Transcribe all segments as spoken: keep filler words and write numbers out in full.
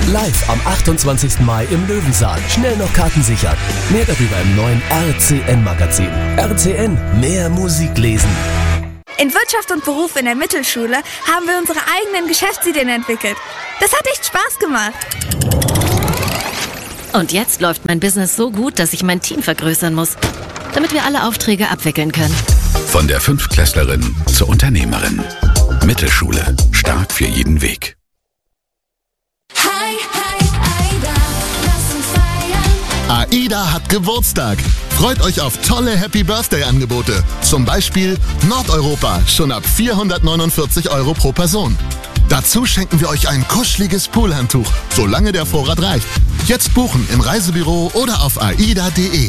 Live am achtundzwanzigsten Mai im Löwensaal. Schnell noch Karten sichern. Mehr darüber im neuen R C N-Magazin. R C N, mehr Musik lesen. In Wirtschaft und Beruf in der Mittelschule haben wir unsere eigenen Geschäftsideen entwickelt. Das hat echt Spaß gemacht. Und jetzt läuft mein Business so gut, dass ich mein Team vergrößern muss, damit wir alle Aufträge abwickeln können. Von der Fünftklässlerin zur Unternehmerin. Mittelschule. Stark für jeden Weg. Hi, hi, Aida, lass uns feiern. AIDA hat Geburtstag. Freut euch auf tolle Happy-Birthday-Angebote. Zum Beispiel Nordeuropa, schon ab vierhundertneunundvierzig Euro pro Person. Dazu schenken wir euch ein kuscheliges Poolhandtuch, solange der Vorrat reicht. Jetzt buchen im Reisebüro oder auf aida punkt de.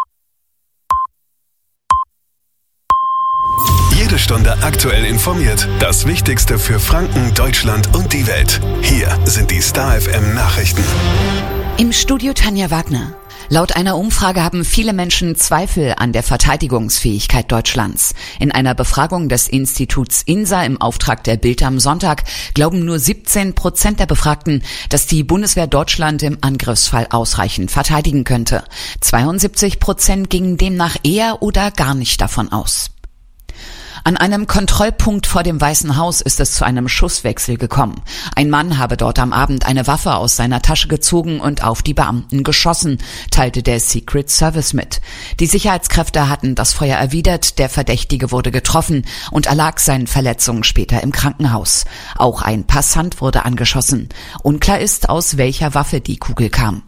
Jede Stunde aktuell informiert. Das Wichtigste für Franken, Deutschland und die Welt. Hier sind die Star F M Nachrichten. Im Studio Tanja Wagner. Laut einer Umfrage haben viele Menschen Zweifel an der Verteidigungsfähigkeit Deutschlands. In einer Befragung des Instituts INSA im Auftrag der Bild am Sonntag glauben nur siebzehn Prozent der Befragten, dass die Bundeswehr Deutschland im Angriffsfall ausreichend verteidigen könnte. zweiundsiebzig Prozent gingen demnach eher oder gar nicht davon aus. An einem Kontrollpunkt vor dem Weißen Haus ist es zu einem Schusswechsel gekommen. Ein Mann habe dort am Abend eine Waffe aus seiner Tasche gezogen und auf die Beamten geschossen, teilte der Secret Service mit. Die Sicherheitskräfte hatten das Feuer erwidert, der Verdächtige wurde getroffen und erlag seinen Verletzungen später im Krankenhaus. Auch ein Passant wurde angeschossen. Unklar ist, aus welcher Waffe die Kugel kam.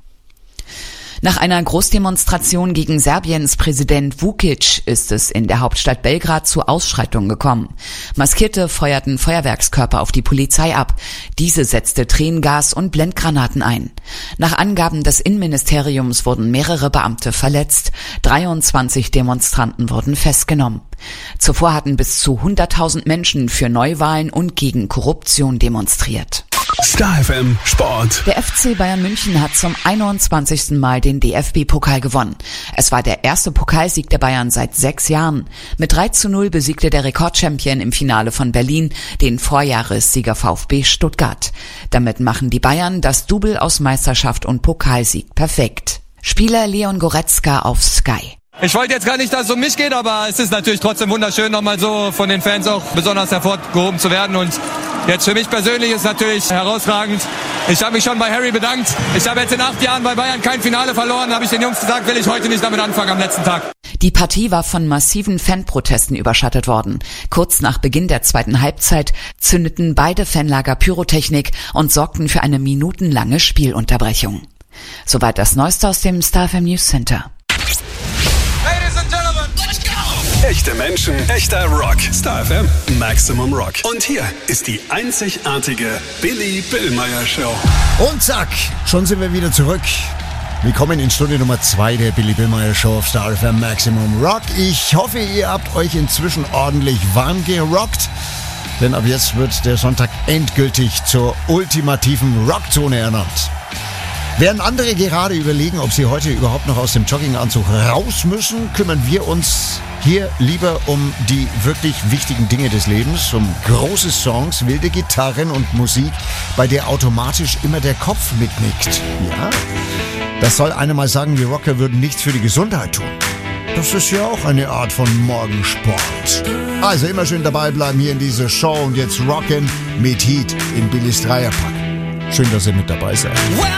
Nach einer Großdemonstration gegen Serbiens Präsident Vučić ist es in der Hauptstadt Belgrad zu Ausschreitungen gekommen. Maskierte feuerten Feuerwerkskörper auf die Polizei ab. Diese setzte Tränengas und Blendgranaten ein. Nach Angaben des Innenministeriums wurden mehrere Beamte verletzt. dreiundzwanzig Demonstranten wurden festgenommen. Zuvor hatten bis zu hunderttausend Menschen für Neuwahlen und gegen Korruption demonstriert. Star F M Sport. Der F C Bayern München hat zum einundzwanzigsten Mal den D F B-Pokal gewonnen. Es war der erste Pokalsieg der Bayern seit sechs Jahren. Mit drei zu null besiegte der Rekordchampion im Finale von Berlin den Vorjahressieger VfB Stuttgart. Damit machen die Bayern das Double aus Meisterschaft und Pokalsieg perfekt. Spieler Leon Goretzka auf Sky. Ich wollte jetzt gar nicht, dass es um mich geht, aber es ist natürlich trotzdem wunderschön, nochmal so von den Fans auch besonders hervorgehoben zu werden. Und jetzt für mich persönlich ist es natürlich herausragend. Ich habe mich schon bei Harry bedankt. Ich habe jetzt in acht Jahren bei Bayern kein Finale verloren. Da habe ich den Jungs gesagt, will ich heute nicht damit anfangen am letzten Tag. Die Partie war von massiven Fanprotesten überschattet worden. Kurz nach Beginn der zweiten Halbzeit zündeten beide Fanlager Pyrotechnik und sorgten für eine minutenlange Spielunterbrechung. Soweit das Neueste aus dem Star F M News Center. Echte Menschen, echter Rock. Star F M, Maximum Rock. Und hier ist die einzigartige Billy Billmeyer Show. Und zack, schon sind wir wieder zurück. Willkommen in Stunde Nummer zwei der Billy Billmeyer Show auf Star F M Maximum Rock. Ich hoffe, ihr habt euch inzwischen ordentlich warm gerockt. Denn ab jetzt wird der Sonntag endgültig zur ultimativen Rockzone ernannt. Während andere gerade überlegen, ob sie heute überhaupt noch aus dem Jogginganzug raus müssen, kümmern wir uns hier lieber um die wirklich wichtigen Dinge des Lebens, um große Songs, wilde Gitarren und Musik, bei der automatisch immer der Kopf mitnickt. Ja? Das soll einer mal sagen, wir Rocker würden nichts für die Gesundheit tun. Das ist ja auch eine Art von Morgensport. Also immer schön dabei bleiben hier in dieser Show und jetzt rocken mit Heat in Billys Dreierpack. Schön, dass ihr mit dabei seid.